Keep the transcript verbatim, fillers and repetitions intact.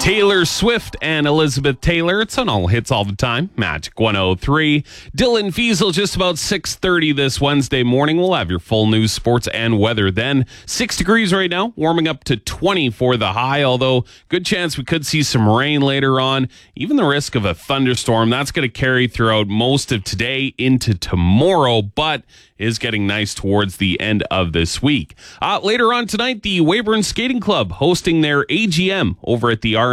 Taylor Swift and Elizabeth Taylor. It's on All Hits All the Time. Magic one oh three. Dylan Fiesel just about six thirty this Wednesday morning. We'll have your full news, sports, and weather then. Six degrees right now, warming up to twenty for the high, although good chance we could see some rain later on. Even the risk of a thunderstorm. That's going to carry throughout most of today into tomorrow, but is getting nice towards the end of this week. Uh, later on tonight, the Weyburn Skating Club hosting their A G M over at the R